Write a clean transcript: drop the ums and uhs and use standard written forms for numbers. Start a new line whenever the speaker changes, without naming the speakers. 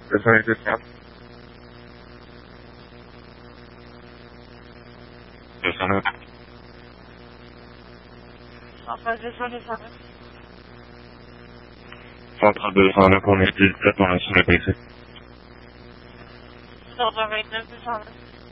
Descendez de 4. Descendez.
Enfin, descendez.
Centre 209, on est 17, on est sur le PC.
Centre 29, descendez.